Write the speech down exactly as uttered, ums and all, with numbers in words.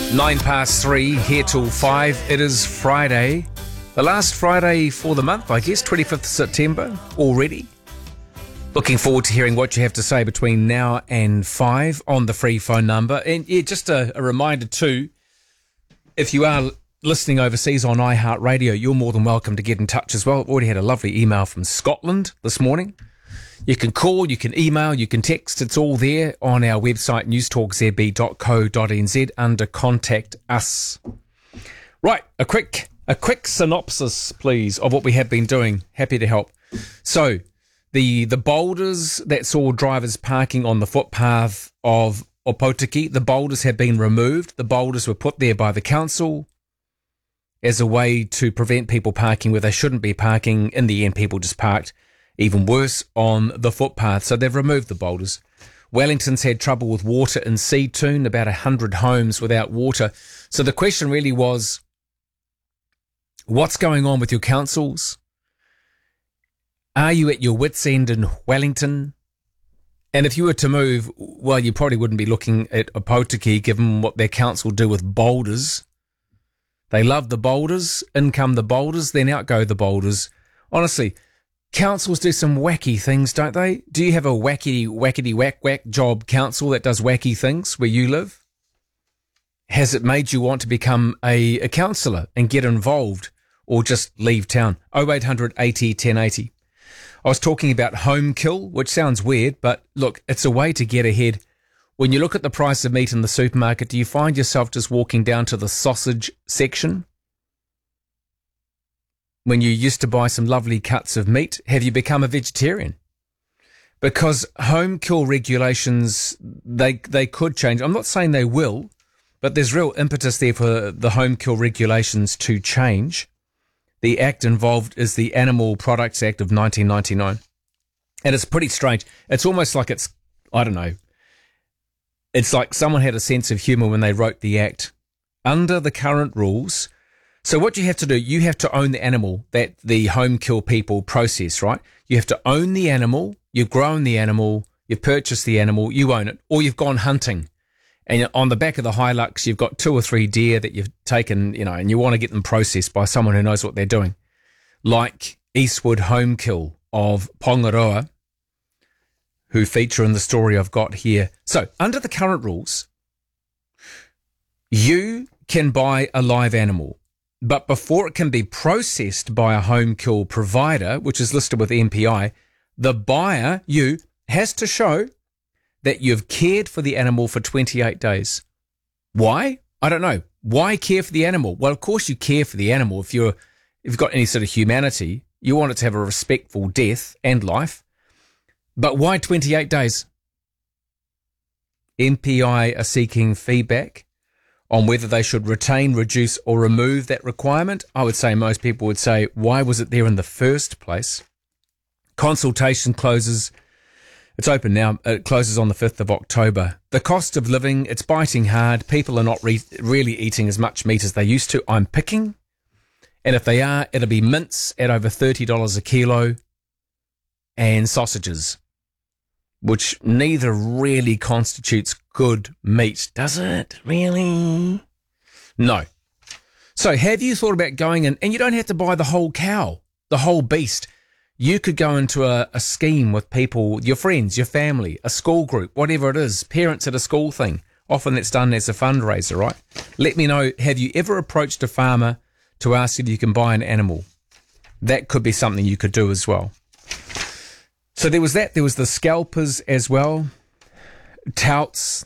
Nine past three, here till five. It is Friday, the last Friday for the month, I guess, twenty-fifth of September already. Looking forward to hearing what you have to say between now and five on the free phone number. And yeah, just a, a reminder too, if you are listening overseas on iHeartRadio, you're more than welcome to get in touch as well. I've already had a lovely email from Scotland this morning. You can call, you can email, you can text. It's all there on our website, newstalk z b dot co dot n z under Contact Us. Right, a quick a quick synopsis, please, of what we have been doing. Happy to help. So, the the boulders that saw drivers parking on the footpath of Opotiki, the boulders have been removed. The boulders were put there by the council as a way to prevent people parking where they shouldn't be parking. In the end, people just parked, even worse, on the footpath. So they've removed the boulders. Wellington's had trouble with water in Seatoon, about one hundred homes without water. So the question really was, what's going on with your councils? Are you at your wits' end in Wellington? And if you were to move, well, you probably wouldn't be looking at Opotiki, given what their council do with boulders. They love the boulders. In come the boulders, then out go the boulders. Honestly, councils do some wacky things, don't they? Do you have a wacky, wackety, whack, whack job council that does wacky things where you live? Has it made you want to become a, a councillor and get involved, or just leave town? oh eight hundred eighty ten eighty. I was talking about home kill, which sounds weird, but look, it's a way to get ahead. When you look at the price of meat in the supermarket, do you find yourself just walking down to the sausage section? When you used to buy some lovely cuts of meat, have you become a vegetarian? Because home kill regulations, they they could change. I'm not saying they will, but there's real impetus there for the home kill regulations to change. The act involved is the Animal Products Act of nineteen ninety-nine. And it's pretty strange. It's almost like it's, I don't know, it's like someone had a sense of humour when they wrote the act. Under the current rules, so what you have to do, you have to own the animal that the home kill people process, right? You have to own the animal, you've grown the animal, you've purchased the animal, you own it, or you've gone hunting. And on the back of the Hilux, you've got two or three deer that you've taken, you know, and you want to get them processed by someone who knows what they're doing. Like Eastwood Home Kill of Pongaroa, who feature in the story I've got here. So, under the current rules, you can buy a live animal, but before it can be processed by a home kill provider, which is listed with M P I, the buyer, you, has to show that you've cared for the animal for twenty-eight days. Why? I don't know. Why care for the animal? Well, of course you care for the animal. If you're, if you've got any sort of humanity, you want it to have a respectful death and life. But why twenty-eight days? M P I are seeking feedback on whether they should retain, reduce or remove that requirement. I would say most people would say, why was it there in the first place? Consultation closes. It's open now. It closes on the fifth of October. The cost of living, it's biting hard. People are not re- really eating as much meat as they used to. I'm picking. And if they are, it'll be mince at over thirty dollars a kilo and sausages, which neither really constitutes good meat, does it? Really? No. So have you thought about going in, and you don't have to buy the whole cow, the whole beast. You could go into a, a scheme with people, your friends, your family, a school group, whatever it is, parents at a school thing. Often it's done as a fundraiser, right? Let me know, have you ever approached a farmer to ask if you can buy an animal? That could be something you could do as well. So there was that. There was the scalpers as well. Touts,